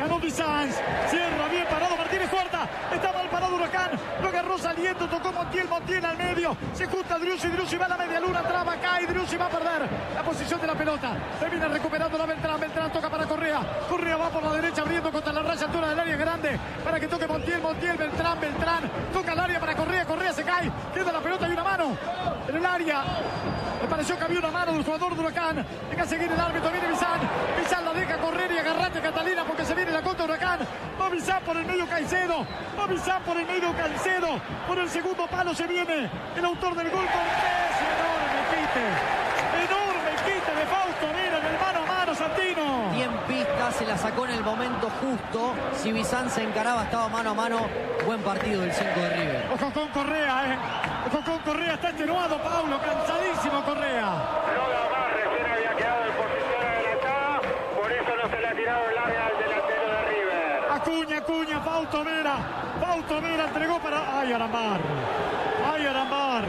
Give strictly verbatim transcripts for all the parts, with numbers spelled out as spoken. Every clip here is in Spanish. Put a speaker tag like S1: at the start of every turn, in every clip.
S1: Ganó Bizanz. Cierra bien parado Martínez Huerta. Está mal parado Huracán. Lo agarró saliendo. Tocó Montiel. Montiel al medio. Se junta Driussi. Driussi va a la media luna. Traba. Cae. Driussi va a perder la posición de la pelota. Termina recuperando la Beltrán. Beltrán toca para Correa. Correa va por la derecha abriendo contra la raya altura del área grande. Para que toque Montiel. Montiel. Beltrán. Beltrán. Toca el área para Correa. Correa se cae. Queda la pelota y una mano en el área. Me pareció que había una mano del jugador de Huracán. Deja seguir el árbitro. Viene Bizán. Bizán la deja correr y agarrate Catalina porque se viene la contra Huracán. Va Bizán por el medio Caicedo. Va Bizán por el medio Caicedo. Por el segundo palo se viene el autor del gol Cortés. Enorme quite. Enorme quite de Fausto Vera en el mano a mano, Santino.
S2: Bien pista, se la sacó en el momento justo. Si Bizán se encaraba, estaba mano a mano. Buen partido del cinco de River.
S1: Ojo con Correa, eh. Ojo con Correa, está extenuado Paulo, cansadísimo Correa.
S3: No da más, recién había quedado en posición adelantada, por eso no se le ha tirado el área al delantero de River.
S1: Acuña, Acuña, Fausto Vera. Fausto Vera entregó para... ¡Ay, Arambar! ¡Ay, Arambar!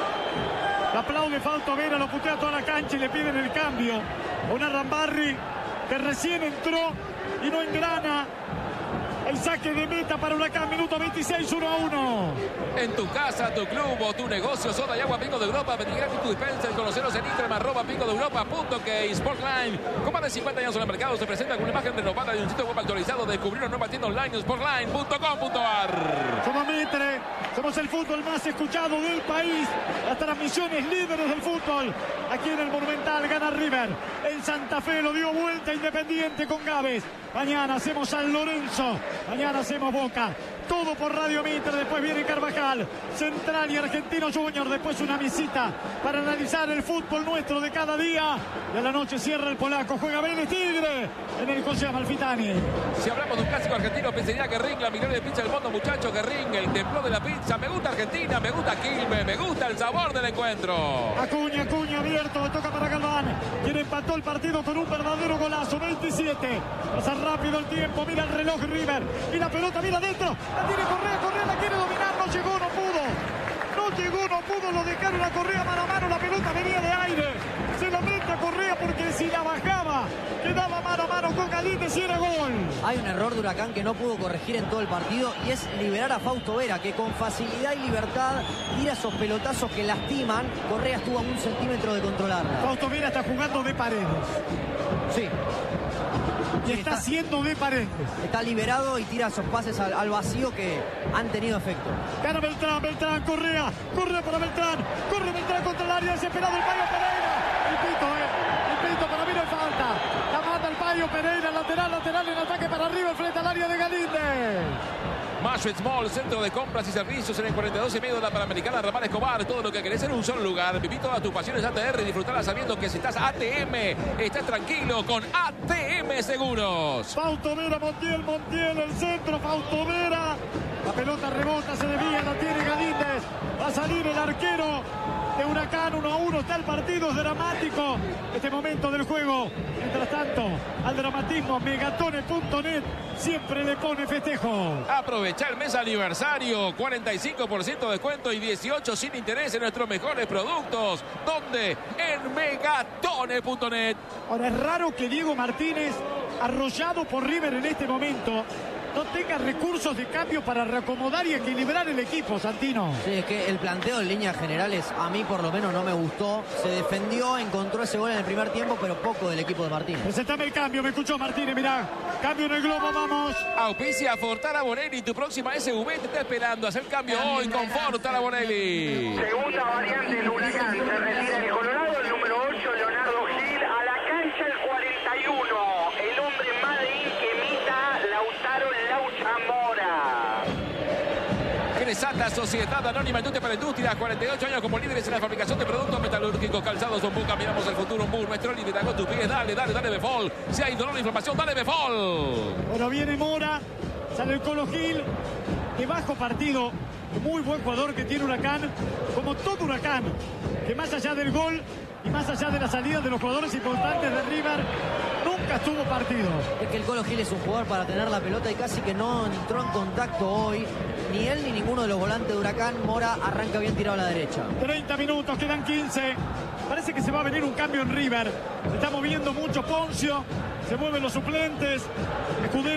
S1: Le aplaude Fausto Vera, lo putea toda la cancha y le piden el cambio. Un Arambarri que recién entró y no engrana. El saque de meta para Huracán, minuto veintiséis, uno a uno.
S4: En tu casa, tu club o tu negocio, soda y agua Pingo de Europa. Pedir gratis tu dispensa. Conoceros en Instagram, arroba pingo de Europa punto k. Sportline. Con más de cincuenta años en el mercado, se presenta con una imagen renovada y un sitio web actualizado. Descubrir una nueva tienda online, sportline punto com punto a r.
S1: Somos Mitre, somos el fútbol más escuchado del país. Las transmisiones líderes del fútbol. Aquí en el Monumental gana River. En Santa Fe lo dio vuelta Independiente con Gávez. Mañana hacemos San Lorenzo. Mañana hacemos Boca. Todo por Radio Mitre. Después viene Carvajal, Central y Argentino Junior. Después una visita para analizar el fútbol nuestro de cada día. Y a la noche cierra el polaco. Juega Vélez Tigre en el José Amalfitani.
S4: Si hablamos de un clásico argentino, pizzería Guerrín, la mejor de pizza del mundo, muchachos. Guerrín, el templo de la pizza. Me gusta Argentina, me gusta Quilmes, me gusta el sabor del encuentro.
S1: Acuña, Acuña abierto. Toca para Galván, quien empató el partido con un verdadero golazo. veintisiete. Pasa rápido el tiempo. Mira el reloj River. Y la pelota, mira adentro. La tiene Correa, Correa la quiere dominar, no llegó, no pudo. No llegó, no pudo, lo dejaron a Correa mano a mano, la pelota venía de aire. Se la mete a Correa porque si la bajaba, quedaba mano a mano con Galíndez y era gol.
S2: Hay un error de Huracán que no pudo corregir en todo el partido y es liberar a Fausto Vera, que con facilidad y libertad tira esos pelotazos que lastiman. Correa estuvo a un centímetro de controlarla.
S1: Fausto Vera está jugando de Paredes.
S2: Sí.
S1: Y está haciendo de Paredes.
S2: Está liberado y tira esos pases al, al vacío que han tenido efecto.
S1: Gana Beltrán, Beltrán, Correa, Correa para Beltrán, corre Beltrán contra el área, desesperado el Payo Pereira. El pito, eh, el pito, para mí no hay falta. La mata el Payo Pereira, lateral, lateral en ataque para arriba, frente al área de Galíndez.
S4: Mashed Mall, centro de compras y servicios en el cuarenta y dos y medio de la Panamericana, Ramal Escobar. Todo lo que querés en un solo lugar. Viví todas tus pasiones A T R y disfrutarlas sabiendo que si estás A T M, estás tranquilo con A T M Seguros.
S1: Fausto Vera, Montiel, Montiel, el centro, Fausto Vera. La pelota rebota, se desvía, la tiene Galíndez. Va a salir el arquero de Huracán, uno a uno. Está el partido, es dramático este momento del juego. Mientras tanto, al dramatismo, megatone punto net siempre le pone festejo.
S4: Aprovecha el mes aniversario, cuarenta y cinco por ciento de descuento y dieciocho sin interés en nuestros mejores productos. ¿Dónde? En megatone punto net.
S1: Ahora es raro que Diego Martínez, arrollado por River en este momento, no tenga recursos de cambio para reacomodar y equilibrar el equipo, Santino.
S2: Sí, es que el planteo en líneas generales a mí por lo menos no me gustó. Se defendió, encontró ese gol en el primer tiempo, pero poco del equipo de Martínez.
S1: Presentame el cambio, me escuchó Martínez, mirá. Cambio en el globo, vamos.
S4: Auspicia Fortara Bonelli, tu próxima S U V te está esperando. Hacer cambio hoy con Fortara Bonelli.
S3: Segunda variante del Huracán, se retira el Colorado, el número ocho, Leonardo Gil, a la cancha el cuarenta y uno. El hombre Madrid que imita Lautaro Laucha Mora.
S4: Cresata, Sociedad Anónima Industria para Industria, cuarenta y ocho años como líderes en la fabricación de productos metalúrgicos, calzados, un Buca, miramos el futuro, un Bull, nuestro líder, con tus pies, dale, dale, dale, Befol. Si hay dolor o inflamación, dale, Befol.
S1: Bueno, viene Mora, sale el Colo Gil, de bajo partido, muy buen jugador que tiene Huracán, como todo Huracán, que más allá del gol y más allá de la salida de los jugadores importantes de River, nunca estuvo partido.
S2: Es que el Colo Gil es un jugador para tener la pelota y casi que no entró en contacto hoy. Ni él ni ninguno de los volantes de Huracán. Mora arranca bien tirado a la derecha.
S1: treinta minutos, quedan quince. Parece que se va a venir un cambio en River. Se está moviendo mucho Poncio. Se mueven los suplentes. Escudero